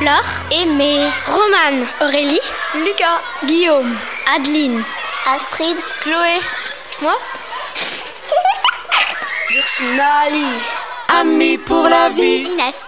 Laure, Aimée, Romane, Aurélie, Lucas, Guillaume, Adeline, Astrid, Chloé, moi, Ursula, Ali, Amis pour la vie, Inès.